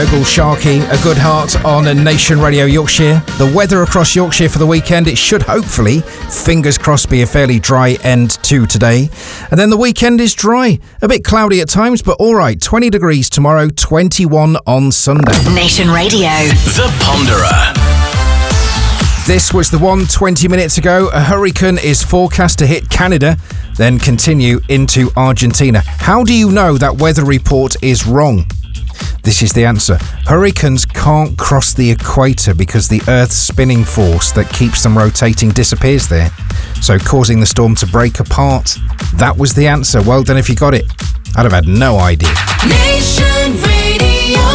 Fergal, Sharkey, A Good Heart on Nation Radio Yorkshire. The weather across Yorkshire for the weekend, it should hopefully, fingers crossed, be a fairly dry end to today. And then the weekend is dry. A bit cloudy at times, but all right. 20 degrees tomorrow, 21 on Sunday. Nation Radio. The Ponderer. This was the one 20 minutes ago. A hurricane is forecast to hit Canada, then continue into Argentina. How do you know that weather report is wrong? This is the answer. Hurricanes can't cross the equator because the Earth's spinning force that keeps them rotating disappears there, so causing the storm to break apart. That was the answer. Well done if you got it. I'd have had no idea. Nation Radio.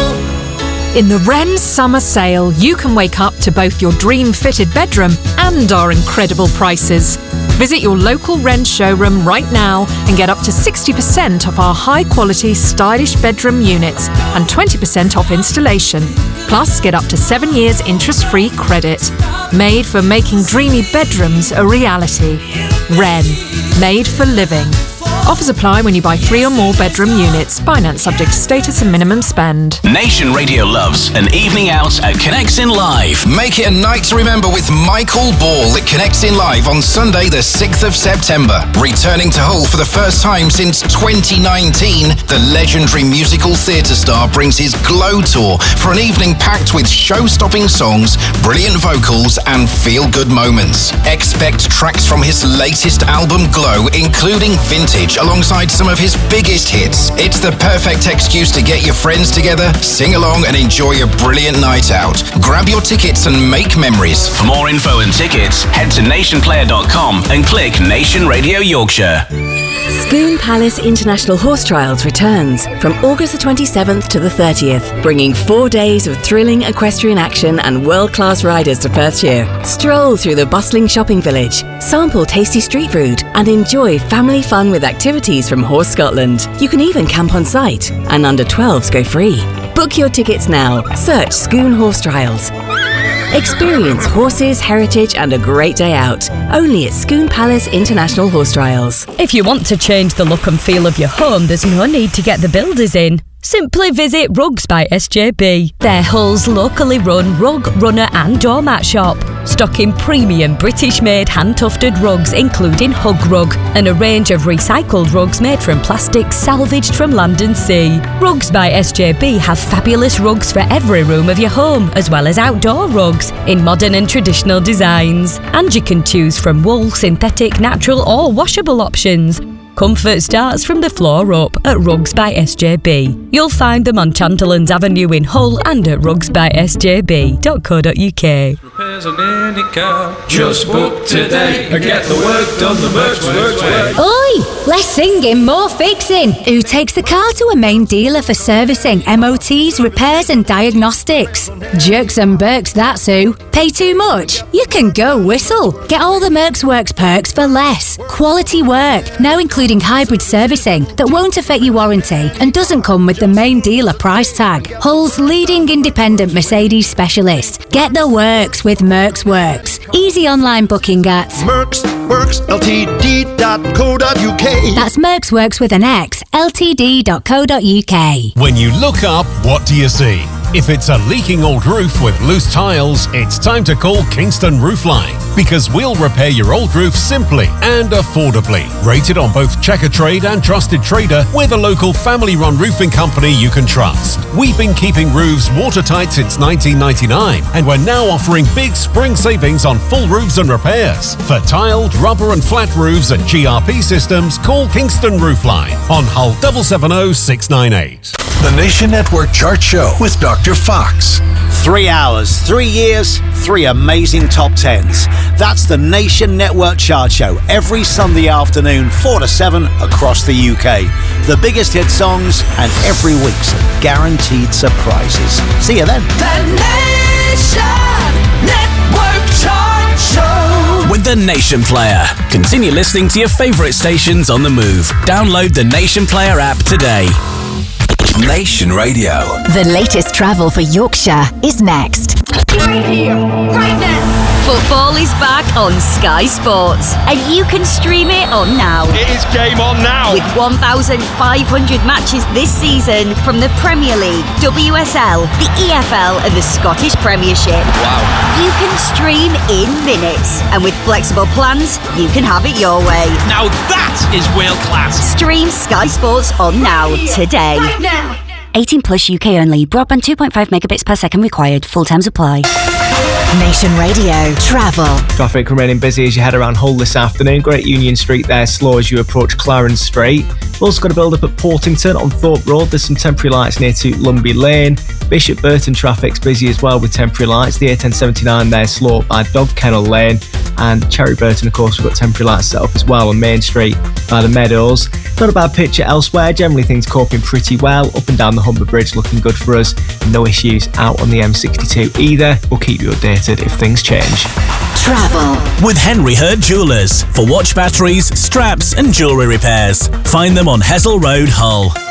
In the Wren Summer Sale, you can wake up to both your dream-fitted bedroom and our incredible prices. Visit your local Wren showroom right now and get up to 60% off our high-quality, stylish bedroom units and 20% off installation. Plus, get up to 7 years interest-free credit. Made for making dreamy bedrooms a reality. Wren. Made for living. Offers apply when you buy 3 or more bedroom units. Finance subject to status and minimum spend. Nation Radio loves an evening out at Connects In Live. Make it a night to remember with Michael Ball at Connects In Live on Sunday the 6th of September. Returning to Hull for the first time since 2019, the legendary musical theatre star brings his Glow Tour for an evening packed with show-stopping songs, brilliant vocals and feel-good moments. Expect tracks from his latest album Glow, including Vintage, alongside some of his biggest hits. It's the perfect excuse to get your friends together, sing along and enjoy a brilliant night out. Grab your tickets and make memories. For more info and tickets, head to nationplayer.com and click Nation Radio Yorkshire. Scone Palace International Horse Trials returns from August the 27th to the 30th, bringing 4 days of thrilling equestrian action and world-class riders to Perthshire. Stroll through the bustling shopping village, sample tasty street food, and enjoy family fun with activities from Horse Scotland. You can even camp on site, and under 12s go free. Book your tickets now. Search Scone Horse Trials. Experience horses, heritage and a great day out. Only at Scone Palace International Horse Trials. If you want to change the look and feel of your home, there's no need to get the builders in. Simply visit Rugs by SJB. They're Hull's locally run rug, runner and doormat shop, stocking premium British-made hand-tufted rugs including Hug Rug and a range of recycled rugs made from plastic salvaged from land and sea. Rugs by SJB have fabulous rugs for every room of your home, as well as outdoor rugs in modern and traditional designs. And you can choose from wool, synthetic, natural or washable options. Comfort starts from the floor up at Rugs by SJB. You'll find them on Chanterlands Avenue in Hull and at rugsbysjb.co.uk. Repairs on any car, just book today and get the work done the Mercs way. Oi! Less singing, more fixing. Who takes the car to a main dealer for servicing, MOTs, repairs and diagnostics? Jerks and Berks, that's who. Pay too much? You can go Whistle. Get all the Mercs Works perks for less. Quality work, now including hybrid servicing that won't affect your warranty and doesn't come with the main dealer price tag. Hull's leading independent Mercedes specialist. Get the works with Mercs Works. Easy online booking at mercsworksltd.co.uk. That's Mercs Works with an X, ltd.co.uk. When you look up, what do you see? If it's a leaking old roof with loose tiles, it's time to call Kingston Roofline, because we'll repair your old roof simply and affordably. Rated on both Checkatrade and Trusted Trader, we're the local family-run roofing company you can trust. We've been keeping roofs watertight since 1999, and we're now offering big spring savings on full roofs and repairs. For tiled, rubber and flat roofs and GRP systems, call Kingston Roofline on Hull 770 698. The Nation Network Chart Show with Dr. Fox. 3 hours, 3 years, 3 amazing top 10s. That's the Nation Network Chart Show every Sunday afternoon, 4 to 7 across the UK. The biggest hit songs and every week's guaranteed surprises. See you then. The Nation Network Chart Show with the Nation Player. Continue listening to your favourite stations on the move. Download the Nation Player app today. Nation Radio. The latest travel for Yorkshire is next. Right here, right now. Football is back on Sky Sports, and you can stream it on now. It is game on now. With 1,500 matches this season from the Premier League, WSL, the EFL, and the Scottish Premiership. Wow. You can stream in minutes, and with flexible plans, you can have it your way. Now that is world class. Stream Sky Sports on now, today. Right now. 18 plus UK only. Broadband 2.5 megabits per second required. Full terms apply. Nation Radio Travel. Traffic remaining busy as you head around Hull this afternoon. Great Union Street there slow as you approach Clarence Strait. We've also got a build up at Portington on Thorpe Road. There's some temporary lights near to Lumby Lane. Bishop Burton traffic's busy as well with temporary lights. The A1079 there slow by Dog Kennel Lane. And Cherry Burton, of course, we've got temporary lights set up as well on Main Street by the Meadows. Not a bad picture elsewhere. Generally things coping pretty well. Up and down the Humber Bridge looking good for us. No issues out on the M62 either. We'll keep you updated if things change. Travel with Henry Hurd Jewellers for watch batteries, straps and jewellery repairs. Find them on Hessel Road, Hull.